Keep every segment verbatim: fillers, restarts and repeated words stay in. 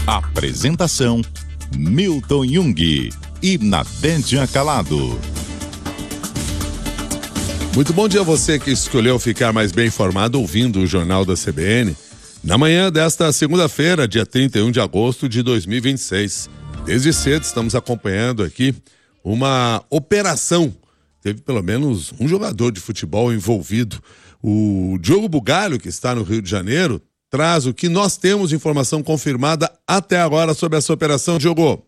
Apresentação: Milton Jung e Nadédia Calado. Muito bom dia a você que escolheu ficar mais bem informado ouvindo o Jornal da C B N. Na manhã desta segunda-feira, dia trinta e um de agosto de dois mil e vinte e seis. Desde cedo estamos acompanhando aqui uma operação. Teve pelo menos um jogador de futebol envolvido. O Diogo Bugalho, que está no Rio de Janeiro, traz o que nós temos de informação confirmada até agora sobre essa operação. Diogo.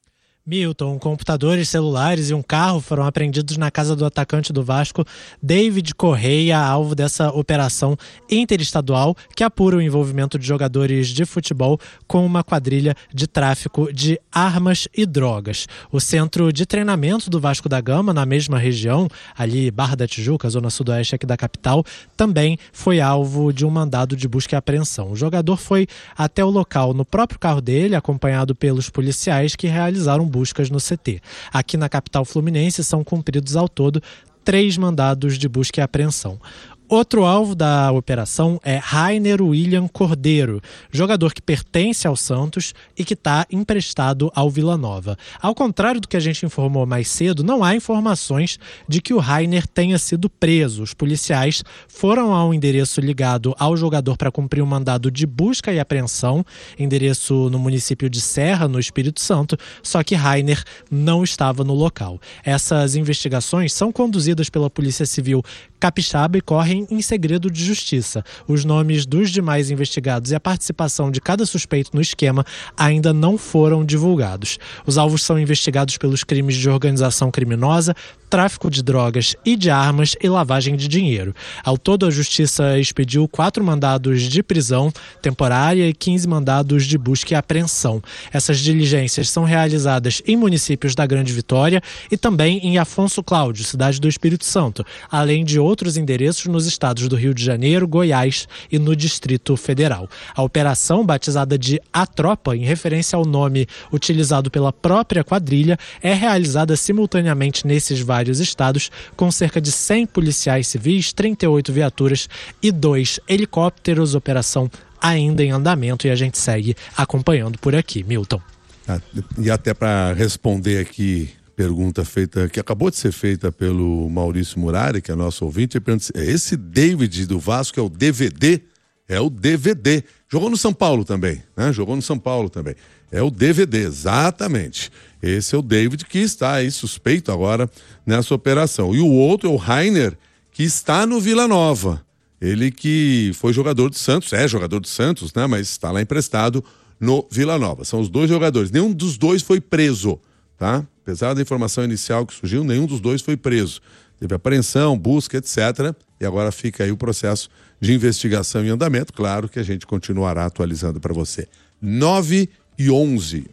Milton, computadores, celulares e um carro foram apreendidos na casa do atacante do Vasco, David Correia, alvo dessa operação interestadual que apura o envolvimento de jogadores de futebol com uma quadrilha de tráfico de armas e drogas. O centro de treinamento do Vasco da Gama, na mesma região, ali Barra da Tijuca, zona sudoeste aqui da capital, também foi alvo de um mandado de busca e apreensão. O jogador foi até o local no próprio carro dele, acompanhado pelos policiais que realizaram buscas no C T. Aqui na capital fluminense são cumpridos ao todo três mandados de busca e apreensão. Outro alvo da operação é Rainer William Cordeiro, jogador que pertence ao Santos e que está emprestado ao Vila Nova. Ao contrário do que a gente informou mais cedo, não há informações de que o Rainer tenha sido preso. Os policiais foram ao endereço ligado ao jogador para cumprir um mandado de busca e apreensão, endereço no município de Serra, no Espírito Santo, só que Rainer não estava no local. Essas investigações são conduzidas pela Polícia Civil Capixaba e correm em segredo de justiça. Os nomes dos demais investigados e a participação de cada suspeito no esquema ainda não foram divulgados. Os alvos são investigados pelos crimes de organização criminosa, tráfico de drogas e de armas e lavagem de dinheiro. Ao todo, a Justiça expediu quatro mandados de prisão temporária e quinze mandados de busca e apreensão. Essas diligências são realizadas em municípios da Grande Vitória e também em Afonso Cláudio, cidade do Espírito Santo, além de outros endereços nos estados do Rio de Janeiro, Goiás e no Distrito Federal. A operação, batizada de A Tropa, em referência ao nome utilizado pela própria quadrilha, é realizada simultaneamente nesses vários estados, com cerca de cem policiais civis, trinta e oito viaturas e dois helicópteros. Operação ainda em andamento e a gente segue acompanhando por aqui. Milton. Ah, e até para responder aqui, pergunta feita, que acabou de ser feita pelo Maurício Murari, que é nosso ouvinte, esse David do Vasco é o D V D? É o D V D. Jogou no São Paulo também, né? Jogou no São Paulo também. É o D V D, exatamente. Esse é o David que está aí suspeito agora nessa operação. E o outro é o Rainer, que está no Vila Nova. Ele que foi jogador do Santos, é jogador do Santos, né? Mas está lá emprestado no Vila Nova. São os dois jogadores. Nenhum dos dois foi preso, tá? Apesar da informação inicial que surgiu, nenhum dos dois foi preso. Teve apreensão, busca, etcétera. E agora fica aí o processo de investigação em andamento. Claro que a gente continuará atualizando para você. nove e onze.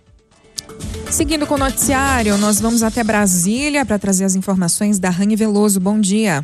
Seguindo com o noticiário, nós vamos até Brasília para trazer as informações da Rani Veloso. Bom dia.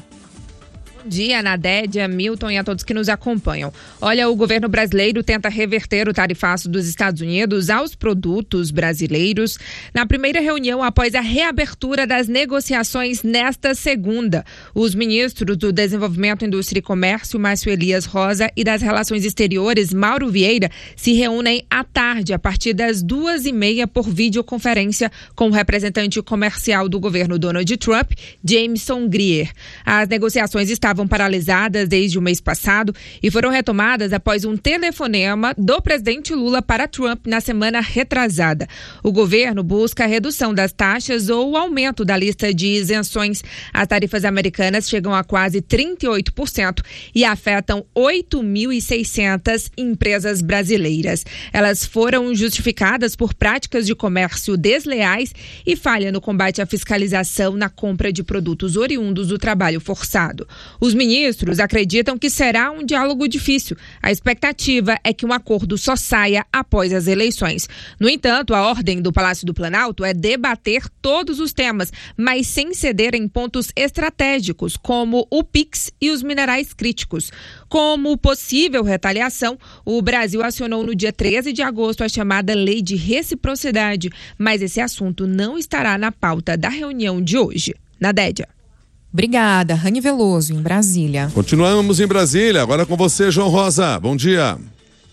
Bom dia, Nadédia, Milton e a todos que nos acompanham. Olha, o governo brasileiro tenta reverter o tarifaço dos Estados Unidos aos produtos brasileiros na primeira reunião após a reabertura das negociações nesta segunda. Os ministros do Desenvolvimento, Indústria e Comércio, Márcio Elias Rosa, e das Relações Exteriores, Mauro Vieira, se reúnem à tarde, a partir das duas e meia, por videoconferência com o representante comercial do governo Donald Trump, Jameson Greer. As negociações estavam estavam paralisadas desde o mês passado e foram retomadas após um telefonema do presidente Lula para Trump na semana retrasada. O governo busca a redução das taxas ou o aumento da lista de isenções. As tarifas americanas chegam a quase trinta e oito por cento e afetam oito mil e seiscentas empresas brasileiras. Elas foram justificadas por práticas de comércio desleais e falha no combate à fiscalização na compra de produtos oriundos do trabalho forçado. Os ministros acreditam que será um diálogo difícil. A expectativa é que um acordo só saia após as eleições. No entanto, a ordem do Palácio do Planalto é debater todos os temas, mas sem ceder em pontos estratégicos, como o Pix e os minerais críticos. Como possível retaliação, o Brasil acionou no dia treze de agosto a chamada Lei de Reciprocidade, mas esse assunto não estará na pauta da reunião de hoje. Nadédia. Obrigada, Rani Veloso, em Brasília. Continuamos em Brasília, agora com você, João Rosa. Bom dia.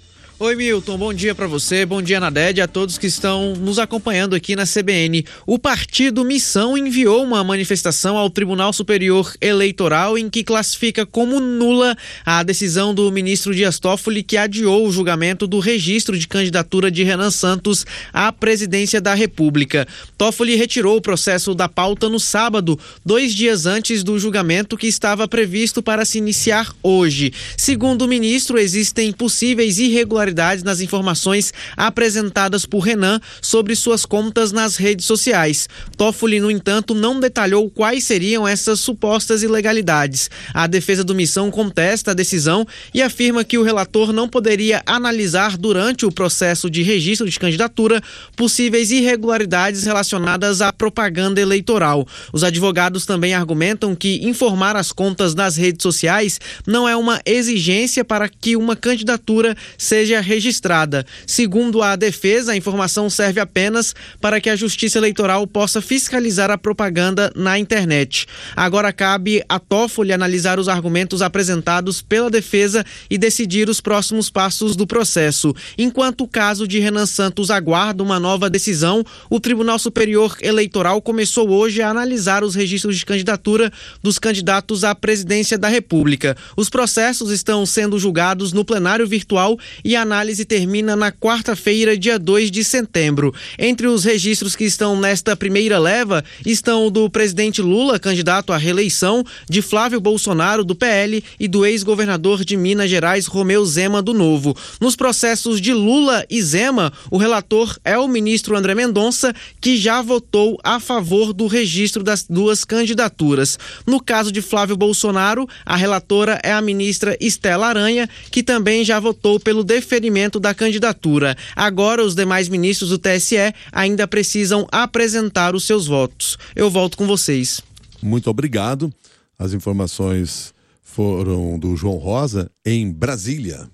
Oi, Milton, bom dia para você, bom dia, Nadede, a todos que estão nos acompanhando aqui na C B N. O partido Missão enviou uma manifestação ao Tribunal Superior Eleitoral em que classifica como nula a decisão do ministro Dias Toffoli, que adiou o julgamento do registro de candidatura de Renan Santos à presidência da República. Toffoli retirou o processo da pauta no sábado, dois dias antes do julgamento que estava previsto para se iniciar hoje. Segundo o ministro, existem possíveis irregularidades nas informações apresentadas por Renan sobre suas contas nas redes sociais. Toffoli, no entanto, não detalhou quais seriam essas supostas ilegalidades. A defesa do Missão contesta a decisão e afirma que o relator não poderia analisar durante o processo de registro de candidatura possíveis irregularidades relacionadas à propaganda eleitoral. Os advogados também argumentam que informar as contas nas redes sociais não é uma exigência para que uma candidatura seja registrada. Segundo a defesa, a informação serve apenas para que a Justiça Eleitoral possa fiscalizar a propaganda na internet. Agora cabe a Toffoli analisar os argumentos apresentados pela defesa e decidir os próximos passos do processo. Enquanto o caso de Renan Santos aguarda uma nova decisão, o Tribunal Superior Eleitoral começou hoje a analisar os registros de candidatura dos candidatos à presidência da República. Os processos estão sendo julgados no plenário virtual e a análise termina na quarta-feira, dia dois de setembro. Entre os registros que estão nesta primeira leva estão o do presidente Lula, candidato à reeleição, de Flávio Bolsonaro, do P L, e do ex-governador de Minas Gerais, Romeu Zema, do Novo. Nos processos de Lula e Zema, o relator é o ministro André Mendonça, que já votou a favor do registro das duas candidaturas. No caso de Flávio Bolsonaro, a relatora é a ministra Estela Aranha, que também já votou pelo deferimento da candidatura. Agora, os demais ministros do T S E ainda precisam apresentar os seus votos. Eu volto com vocês. Muito obrigado. As informações foram do João Rosa, em Brasília.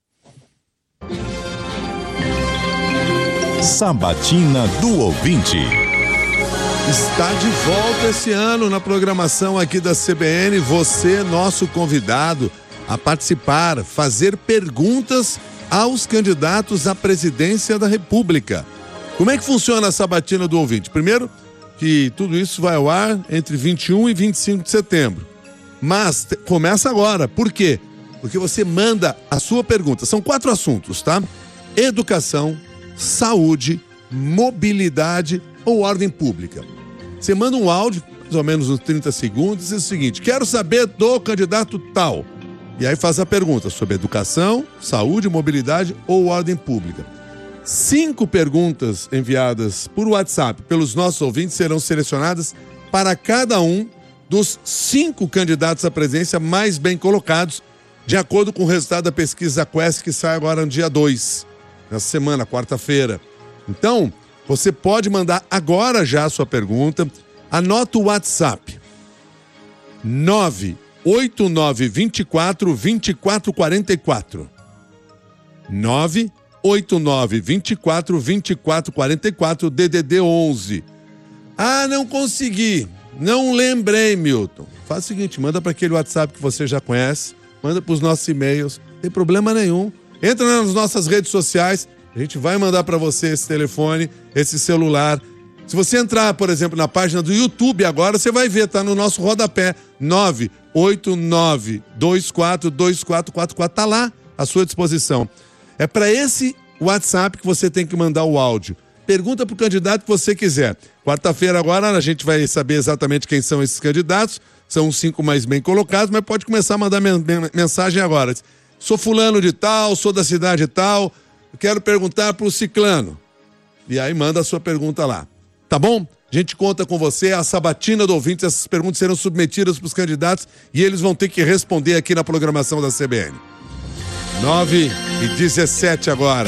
Sabatina do Ouvinte. Está de volta esse ano na programação aqui da C B N. Você, nosso convidado, a participar, fazer perguntas aos candidatos à presidência da República. Como é que funciona a Sabatina do Ouvinte? Primeiro, que tudo isso vai ao ar entre vinte e um e vinte e cinco de setembro. Mas te, começa agora. Por quê? Porque você manda a sua pergunta. São quatro assuntos, tá? Educação, saúde, mobilidade ou ordem pública. Você manda um áudio, mais ou menos uns trinta segundos, e diz o seguinte: quero saber do candidato tal. E aí faz a pergunta sobre educação, saúde, mobilidade ou ordem pública. Cinco perguntas enviadas por WhatsApp pelos nossos ouvintes serão selecionadas para cada um dos cinco candidatos à presidência mais bem colocados, de acordo com o resultado da pesquisa Quest, que sai agora no dia dois, nessa semana, quarta-feira. Então, você pode mandar agora já a sua pergunta. Anota o WhatsApp. nove oito nove dois quatro, dois quatro quatro quatro. nove oito nove dois quatro, dois quatro quatro quatro, D D D onze. Ah, não consegui. Não lembrei, Milton. Faz o seguinte, manda para aquele WhatsApp que você já conhece, manda para os nossos e-mails, não tem problema nenhum. Entra nas nossas redes sociais, a gente vai mandar para você esse telefone, esse celular. Se você entrar, por exemplo, na página do YouTube agora, você vai ver, tá no nosso rodapé, nove oito nove dois quatro dois quatro quatro quatro, tá lá à sua disposição. É para esse WhatsApp que você tem que mandar o áudio. Pergunta para o candidato que você quiser. Quarta-feira agora a gente vai saber exatamente quem são esses candidatos, são os cinco mais bem colocados, mas pode começar a mandar mensagem agora. Sou fulano de tal, sou da cidade tal, quero perguntar para o ciclano. E aí manda a sua pergunta lá. Tá bom? A gente conta com você, a Sabatina do Ouvinte, essas perguntas serão submetidas para os candidatos e eles vão ter que responder aqui na programação da C B N. nove e dezessete agora.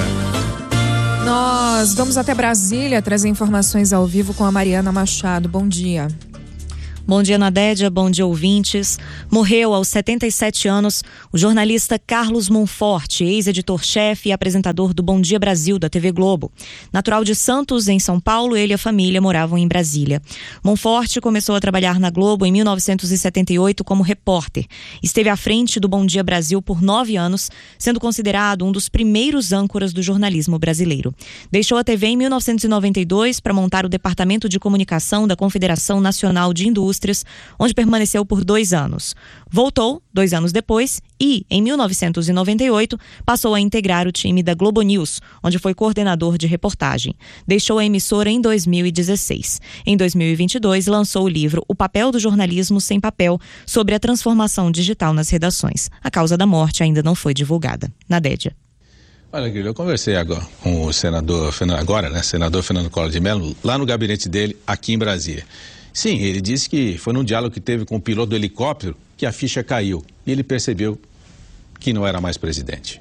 Nós vamos até Brasília trazer informações ao vivo com a Mariana Machado. Bom dia. Bom dia, Nadédia. Bom dia, ouvintes. Morreu aos setenta e sete anos o jornalista Carlos Monforte, ex-editor-chefe e apresentador do Bom Dia Brasil, da T V Globo. Natural de Santos, em São Paulo, ele e a família moravam em Brasília. Monforte começou a trabalhar na Globo em mil novecentos e setenta e oito como repórter. Esteve à frente do Bom Dia Brasil por nove anos, sendo considerado um dos primeiros âncoras do jornalismo brasileiro. Deixou a T V em mil novecentos e noventa e dois para montar o Departamento de Comunicação da Confederação Nacional de Indústrias, onde permaneceu por dois anos. Voltou, dois anos depois, e, em mil novecentos e noventa e oito, passou a integrar o time da Globo News, onde foi coordenador de reportagem. Deixou a emissora em dois mil e dezesseis. Em dois mil e vinte e dois, lançou o livro O Papel do Jornalismo Sem Papel, sobre a transformação digital nas redações. A causa da morte ainda não foi divulgada. Nadédia. Olha, Guilherme, eu conversei agora com o senador, agora, né, senador Fernando Collor de Mello, lá no gabinete dele, aqui em Brasília. Sim, ele disse que foi num diálogo que teve com o piloto do helicóptero que a ficha caiu e ele percebeu que não era mais presidente.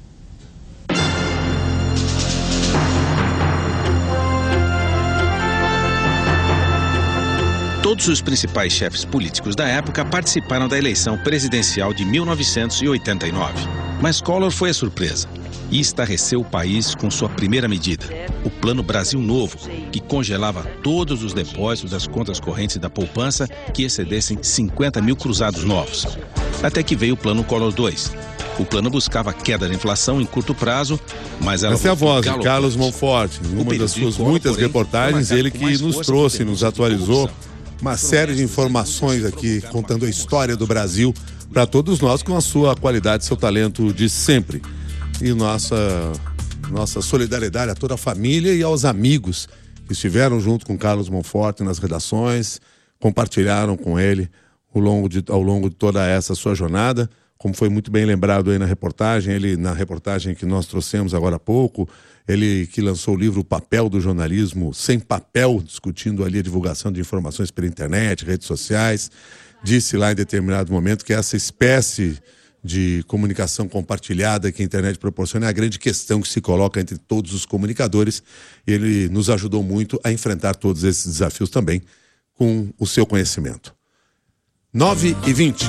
Todos os principais chefes políticos da época participaram da eleição presidencial de mil novecentos e oitenta e nove. Mas Collor foi a surpresa e estarreceu o país com sua primeira medida, o Plano Brasil Novo, que congelava todos os depósitos das contas correntes da poupança que excedessem cinquenta mil cruzados novos. Até que veio o Plano Collor dois. O plano buscava a queda da inflação em curto prazo, mas ela... Essa é a voz de Carlos Monforte, em uma das suas muitas reportagens, ele que nos trouxe, nos atualizou uma série de informações aqui, contando a história do Brasil para todos nós, com a sua qualidade, seu talento de sempre. E nossa, nossa solidariedade a toda a família e aos amigos que estiveram junto com Carlos Monforte nas redações, compartilharam com ele ao longo de, ao longo de toda essa sua jornada. Como foi muito bem lembrado aí na reportagem, ele na reportagem que nós trouxemos agora há pouco, ele que lançou o livro O Papel do Jornalismo Sem Papel, discutindo ali a divulgação de informações pela internet, redes sociais, disse lá em determinado momento que essa espécie de comunicação compartilhada que a internet proporciona é a grande questão que se coloca entre todos os comunicadores, e ele nos ajudou muito a enfrentar todos esses desafios também com o seu conhecimento. nove e vinte.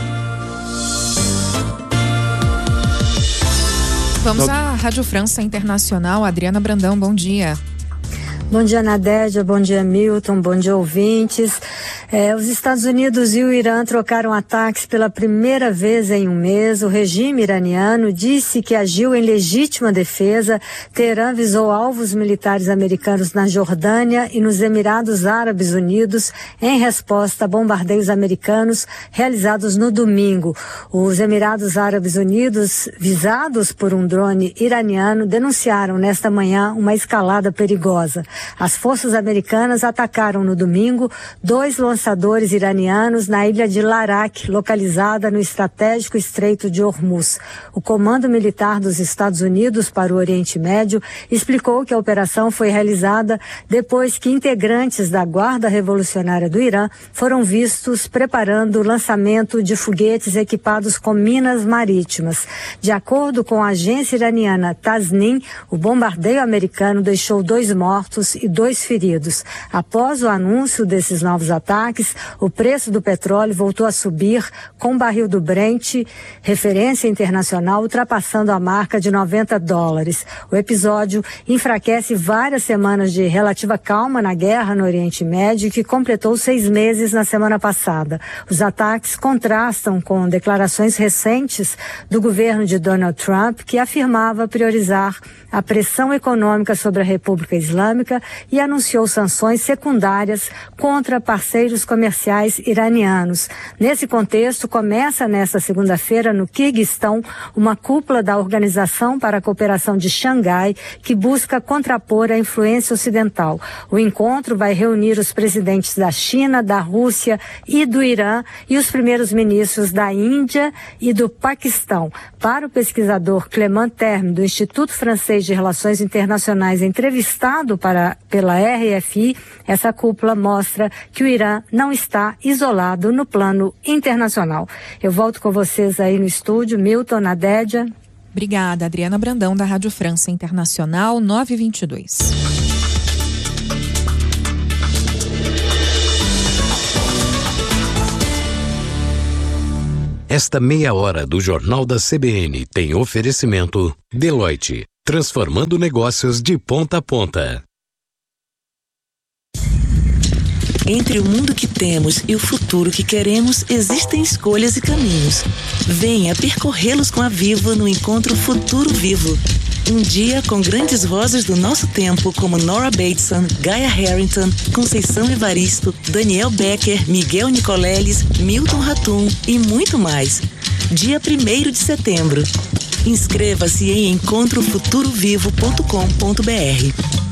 Vamos à Rádio França Internacional. Adriana Brandão, bom dia. Bom dia, Nadédia, bom dia, Milton, bom dia, ouvintes. É, os Estados Unidos e o Irã trocaram ataques pela primeira vez em um mês. O regime iraniano disse que agiu em legítima defesa. Teherã visou alvos militares americanos na Jordânia e nos Emirados Árabes Unidos em resposta a bombardeios americanos realizados no domingo. Os Emirados Árabes Unidos, visados por um drone iraniano, denunciaram nesta manhã uma escalada perigosa. As forças americanas atacaram no domingo dois lançadores iranianos na ilha de Larak, localizada no estratégico Estreito de Hormuz. O Comando Militar dos Estados Unidos para o Oriente Médio explicou que a operação foi realizada depois que integrantes da Guarda Revolucionária do Irã foram vistos preparando o lançamento de foguetes equipados com minas marítimas. De acordo com a agência iraniana Tasnim, o bombardeio americano deixou dois mortos e dois feridos. Após o anúncio desses novos ataques, o preço do petróleo voltou a subir, com o barril do Brent, referência internacional, ultrapassando a marca de noventa dólares. O episódio enfraquece várias semanas de relativa calma na guerra no Oriente Médio, que completou seis meses na semana passada. Os ataques contrastam com declarações recentes do governo de Donald Trump, que afirmava priorizar a pressão econômica sobre a República Islâmica e anunciou sanções secundárias contra parceiros comerciais iranianos. Nesse contexto, começa nesta segunda-feira, no Quirguistão, uma cúpula da Organização para a Cooperação de Xangai, que busca contrapor a influência ocidental. O encontro vai reunir os presidentes da China, da Rússia e do Irã e os primeiros ministros da Índia e do Paquistão. Para o pesquisador Clément Terme, do Instituto Francês de Relações Internacionais, entrevistado para, pela R F I, essa cúpula mostra que o Irã não está isolado no plano internacional. Eu volto com vocês aí no estúdio. Milton, Nadédia. Obrigada, Adriana Brandão, da Rádio França Internacional, nove e vinte e dois. Esta meia hora do Jornal da C B N tem oferecimento Deloitte, transformando negócios de ponta a ponta. Entre o mundo que temos e o futuro que queremos, existem escolhas e caminhos. Venha percorrê-los com a Vivo no Encontro Futuro Vivo. Um dia com grandes vozes do nosso tempo, como Nora Bateson, Gaia Harrington, Conceição Evaristo, Daniel Becker, Miguel Nicoleles, Milton Ratum e muito mais. Dia primeiro de setembro. Inscreva-se em encontro futuro vivo ponto com ponto b r.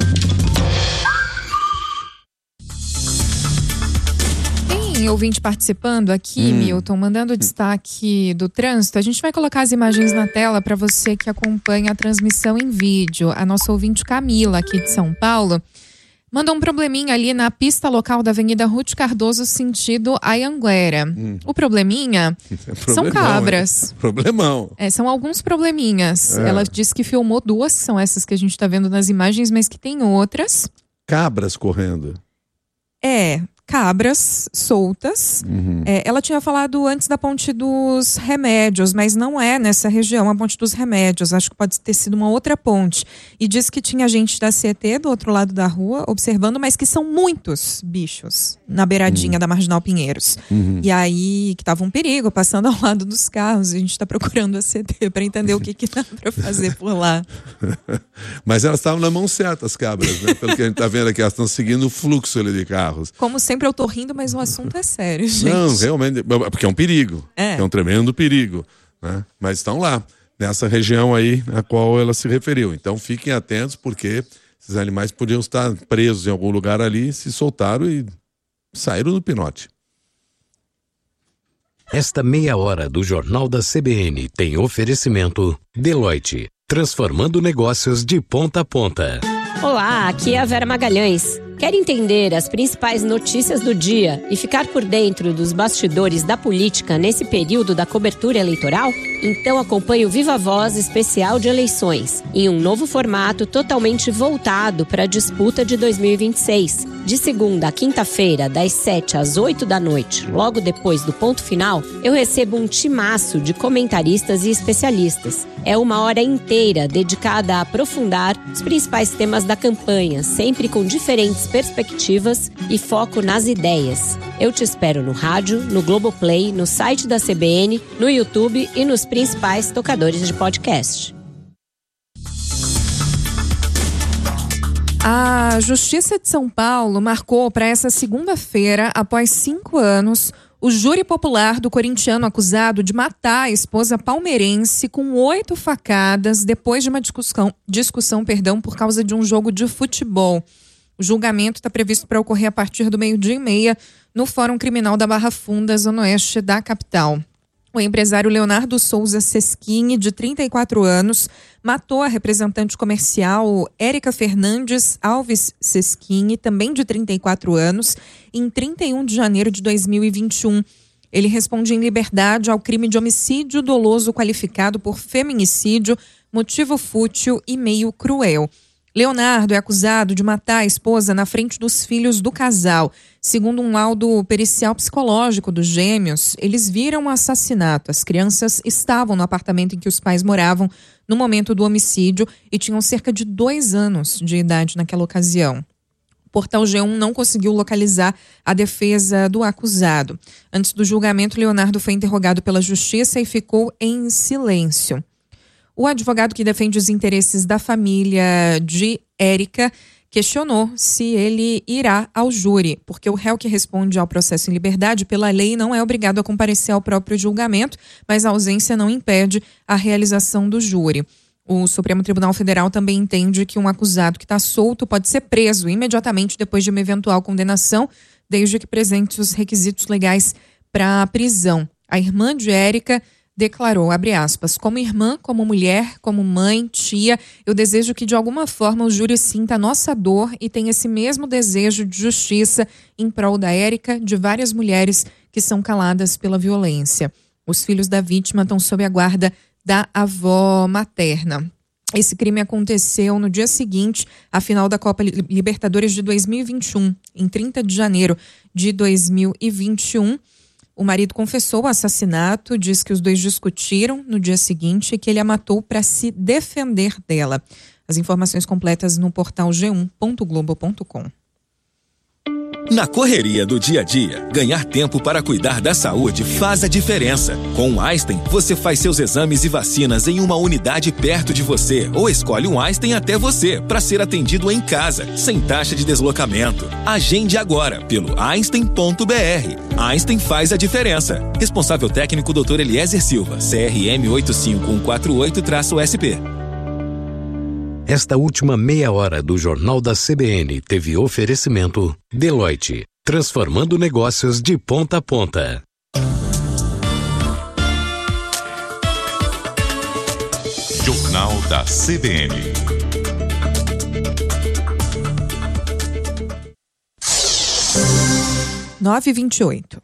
Tem ouvinte participando aqui, hum. Milton, mandando o destaque do trânsito. A gente vai colocar as imagens na tela para você que acompanha a transmissão em vídeo. A nossa ouvinte Camila, aqui de São Paulo, mandou um probleminha ali na pista local da Avenida Ruth Cardoso, sentido Anhanguera. Hum. O probleminha é são cabras. É. Problemão. É, são alguns probleminhas. É. Ela disse que filmou duas, que são essas que a gente está vendo nas imagens, mas que tem outras. Cabras correndo. É, cabras soltas. Uhum. É, ela tinha falado antes da Ponte dos Remédios, mas não é nessa região, a Ponte dos Remédios. Acho que pode ter sido uma outra ponte. E disse que tinha gente da C E T do outro lado da rua observando, mas que são muitos bichos na beiradinha uhum. da Marginal Pinheiros. Uhum. E aí, que tava um perigo passando ao lado dos carros. A gente está procurando a C E T para entender o que, que dá para fazer por lá. Mas elas estavam na mão certa, as cabras, né? Pelo que a gente está vendo aqui, elas estão seguindo o fluxo ali de carros. Como sempre, eu tô rindo, mas o assunto é sério, gente. Não, realmente, porque é um perigo. É, é um tremendo perigo, né? Mas estão lá, nessa região aí a qual ela se referiu. Então fiquem atentos, porque esses animais podiam estar presos em algum lugar ali, se soltaram e saíram do pinote. Esta meia hora do Jornal da C B N tem oferecimento Deloitte, transformando negócios de ponta a ponta. Olá, aqui é a Vera Magalhães. Quer entender as principais notícias do dia e ficar por dentro dos bastidores da política nesse período da cobertura eleitoral? Então acompanhe o Viva Voz especial de eleições, em um novo formato totalmente voltado para a disputa de dois mil e vinte e seis. De segunda a quinta-feira, das sete às oito da noite, logo depois do ponto final, eu recebo um timaço de comentaristas e especialistas. É uma hora inteira dedicada a aprofundar os principais temas da campanha, sempre com diferentes perspectivas e foco nas ideias. Eu te espero no rádio, no Globoplay, no site da C B N, no YouTube e nos principais tocadores de podcast. A Justiça de São Paulo marcou para essa segunda-feira, após cinco anos, o júri popular do corintiano acusado de matar a esposa palmeirense com oito facadas depois de uma discussão, discussão perdão, por causa de um jogo de futebol. O julgamento está previsto para ocorrer a partir do meio-dia e meia no Fórum Criminal da Barra Funda, zona oeste da capital. O empresário Leonardo Souza Seschini, de trinta e quatro anos, matou a representante comercial Érica Fernandes Alves Seschini, também de trinta e quatro anos, em trinta e um de janeiro de dois mil e vinte e um. Ele responde em liberdade ao crime de homicídio doloso qualificado por feminicídio, motivo fútil e meio cruel. Leonardo é acusado de matar a esposa na frente dos filhos do casal. Segundo um laudo pericial psicológico dos gêmeos, eles viram o assassinato. As crianças estavam no apartamento em que os pais moravam no momento do homicídio e tinham cerca de dois anos de idade naquela ocasião. O portal G um não conseguiu localizar a defesa do acusado. Antes do julgamento, Leonardo foi interrogado pela justiça e ficou em silêncio. O advogado que defende os interesses da família de Érica questionou se ele irá ao júri, porque o réu que responde ao processo em liberdade, pela lei, não é obrigado a comparecer ao próprio julgamento, mas a ausência não impede a realização do júri. O Supremo Tribunal Federal também entende que um acusado que está solto pode ser preso imediatamente depois de uma eventual condenação, desde que presente os requisitos legais para a prisão. A irmã de Érica declarou, abre aspas, como irmã, como mulher, como mãe, tia, eu desejo que de alguma forma o júri sinta a nossa dor e tenha esse mesmo desejo de justiça em prol da Érica, de várias mulheres que são caladas pela violência. Os filhos da vítima estão sob a guarda da avó materna. Esse crime aconteceu no dia seguinte à final da Copa Libertadores de dois mil e vinte e um, em trinta de janeiro de dois mil e vinte e um. O marido confessou o assassinato, diz que os dois discutiram no dia seguinte e que ele a matou para se defender dela. As informações completas no portal g um ponto globo ponto com. Na correria do dia a dia, ganhar tempo para cuidar da saúde faz a diferença. Com o Einstein, você faz seus exames e vacinas em uma unidade perto de você ou escolhe um Einstein até você para ser atendido em casa, sem taxa de deslocamento. Agende agora pelo einstein ponto b r. Einstein faz a diferença. Responsável técnico doutor Eliezer Silva, C R M oito cinco um quatro oito S P. Esta última meia hora do Jornal da C B N teve oferecimento Deloitte, transformando negócios de ponta a ponta. Jornal da C B N. nove e vinte e oito.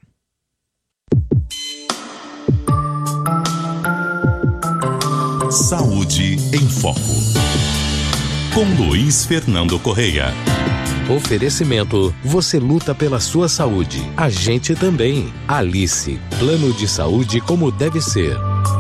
Saúde em Foco. Com Luiz Fernando Correia. Oferecimento, você luta pela sua saúde. A gente também. Alice, plano de saúde como deve ser.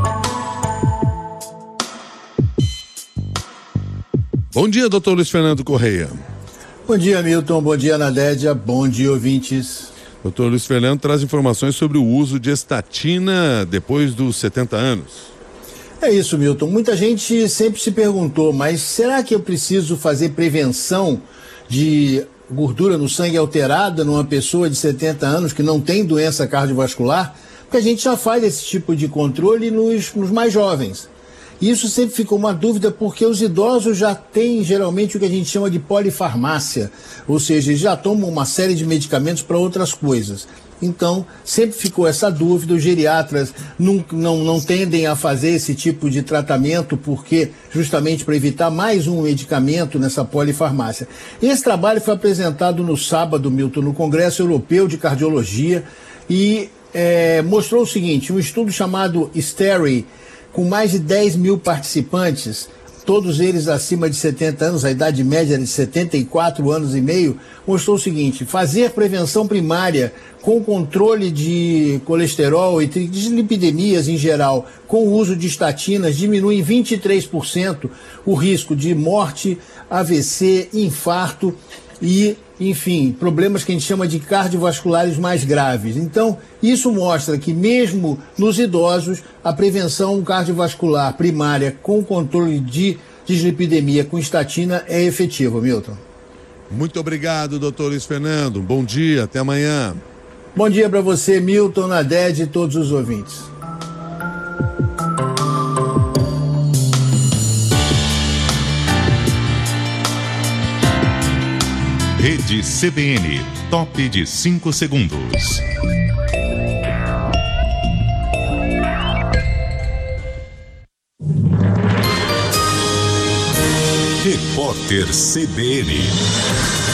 Bom dia, doutor Luiz Fernando Correia. Bom dia, Milton. Bom dia, Nadédia. Bom dia, ouvintes. doutor Luiz Fernando traz informações sobre o uso de estatina depois dos setenta anos. É isso, Milton. Muita gente sempre se perguntou, mas será que eu preciso fazer prevenção de gordura no sangue alterada numa pessoa de setenta anos que não tem doença cardiovascular? Porque a gente já faz esse tipo de controle nos, nos mais jovens. Isso sempre ficou uma dúvida porque os idosos já têm geralmente o que a gente chama de polifarmácia, ou seja, eles já tomam uma série de medicamentos para outras coisas. Então, sempre ficou essa dúvida, os geriatras não, não, não tendem a fazer esse tipo de tratamento porque justamente para evitar mais um medicamento nessa polifarmácia. Esse trabalho foi apresentado no sábado, Milton, no Congresso Europeu de Cardiologia e é, mostrou o seguinte, um estudo chamado STERI, com mais de dez mil participantes, todos eles acima de setenta anos, a idade média era de setenta e quatro anos e meio, mostrou o seguinte, fazer prevenção primária com controle de colesterol e dislipidemias em geral, com o uso de estatinas, diminui em vinte e três por cento o risco de morte, A V C, infarto e, enfim, problemas que a gente chama de cardiovasculares mais graves. Então, isso mostra que mesmo nos idosos, a prevenção cardiovascular primária com controle de dislipidemia com estatina é efetiva, Milton. Muito obrigado, doutor Luiz Fernando. Bom dia, até amanhã. Bom dia para você, Milton, Naded e todos os ouvintes. Rede C B N, top de cinco segundos. Repórter C B N.